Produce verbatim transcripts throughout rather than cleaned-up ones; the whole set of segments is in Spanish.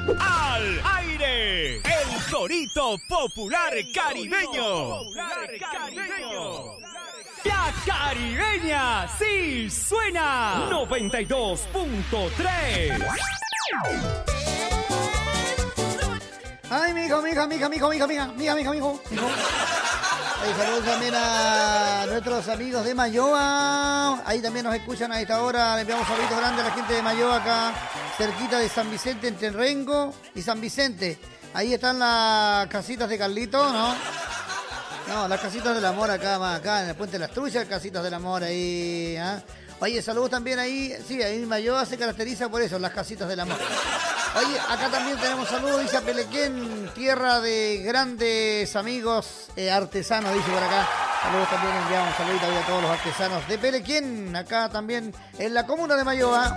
Al aire, el Torito Popular Caribeño. La Caribeña sí suena. noventa y dos punto tres. Ay, mi hijo, mi hija, mi hija, mi hijo, mi hija, mi hija, mi hija, mi hija, mi hijo. Ahí saludos también a nuestros amigos de Mayoa. Ahí también nos escuchan a esta hora. Le enviamos saludos grandes a la gente de Mayoa acá, cerquita de San Vicente, entre Rengo y San Vicente. Ahí están las casitas de Carlito, ¿no? No, las casitas del amor acá, más acá en el Puente de las Truchas, casitas del amor ahí. ¿eh? Oye, saludos también ahí. Sí, ahí en Mayoa se caracteriza por eso, las casitas del amor. Oye, acá también tenemos saludos, dice Pelequén, tierra de grandes amigos eh, artesanos, dice por acá. Saludos también, enviamos un saludito a todos los artesanos de Pelequén, acá también en la comuna de Mayoa.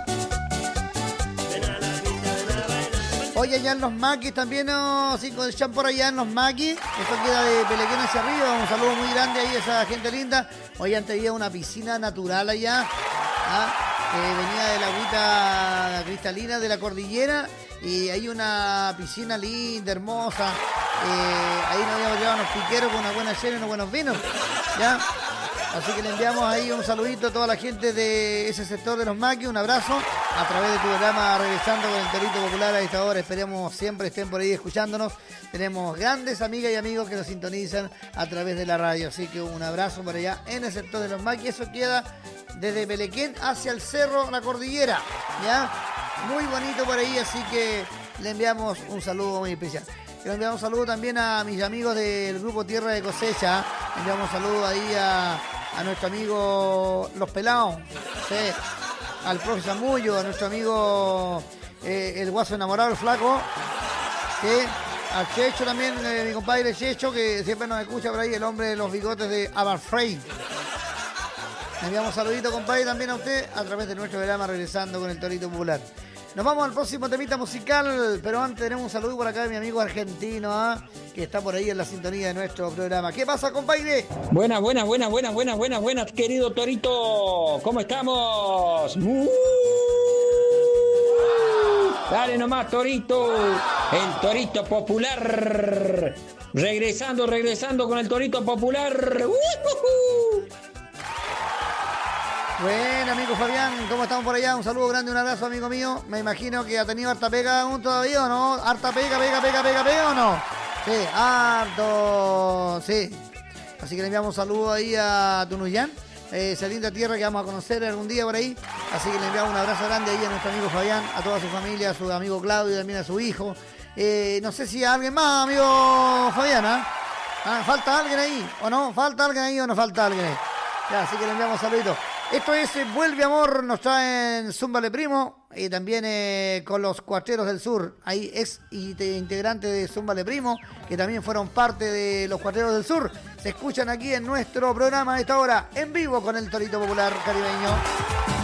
Oye, allá en los maquis también, ¿no? Sí, echan por allá en los maquis. Esto queda de Pelequén hacia arriba. Un saludo muy grande ahí a esa gente linda. Hoy antes había una piscina natural allá. ¿Ah? Eh, venía de la agüita cristalina de la cordillera. Y hay una piscina linda, hermosa. Eh, ahí nos habíamos llevado unos piqueros con una buena cena y unos buenos vinos. ¿Ya? Así que le enviamos ahí un saludito a toda la gente de ese sector de los maquis. Un abrazo a través de tu programa Regresando con el Torito Popular a esta hora. Esperemos siempre estén por ahí escuchándonos. Tenemos grandes amigas y amigos que nos sintonizan a través de la radio. Así que un abrazo para allá en el sector de los maquis. Eso queda desde Pelequén hacia el cerro, la cordillera. ¿Ya? Muy bonito por ahí, así que le enviamos un saludo muy especial. Le enviamos un saludo también a mis amigos del grupo Tierra de Cosecha. Le enviamos un saludo ahí a, a nuestro amigo Los Pelados, ¿sí? Al profe Zamullo, a nuestro amigo eh, el Guaso Enamorado, el Flaco, ¿sí? Al Checho también, eh, mi compadre Checho, que siempre nos escucha por ahí, el hombre de los bigotes de Abarfrey. Le enviamos un saludito, compadre, también a usted a través de nuestro programa Regresando con el Torito Popular. Nos vamos al próximo temita musical, pero antes tenemos un saludo por acá de mi amigo argentino, ¿eh? Que está por ahí en la sintonía de nuestro programa. ¿Qué pasa, compadre? Buenas, buenas, buenas, buenas, buenas, buenas, buenas, querido Torito. ¿Cómo estamos? Uh, dale nomás, Torito. El Torito Popular. Regresando, regresando con el Torito Popular. Uh, uh, uh. Bueno, amigo Fabián, ¿cómo estamos por allá? Un saludo grande, un abrazo, amigo mío. Me imagino que ha tenido harta pega aún todavía, ¿o no? ¿Harta pega, pega, pega, pega, pega o no? Sí, harto, sí. Así que le enviamos un saludo ahí a Tunuyán, eh, esa linda tierra que vamos a conocer algún día por ahí. Así que le enviamos un abrazo grande ahí a nuestro amigo Fabián, a toda su familia, a su amigo Claudio y también a su hijo. Eh, no sé si a alguien más, amigo Fabián, ¿eh? ¿Ah? ¿Falta alguien ahí o no? ¿Falta alguien ahí o no falta alguien ahí? Ya, así que le enviamos saluditos. Esto es eh, Vuelve Amor, nos traen Zúmbale Primo y también eh, con los Cuarteros del Sur. Ahí ex integrante de Zúmbale Primo, que también fueron parte de los Cuarteros del Sur. Se escuchan aquí en nuestro programa a esta hora, en vivo con el Torito Popular Caribeño.